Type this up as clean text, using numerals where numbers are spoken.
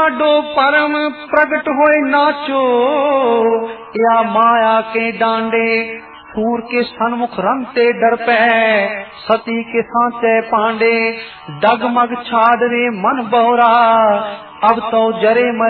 साडो परम प्रगट होए नाचो, या माया के डांडे सूर के सन्मुख रंगते डर पे, सती के सांचे पांडे डगमग छाड़ रे मन बौरा, अब तो जरे मरे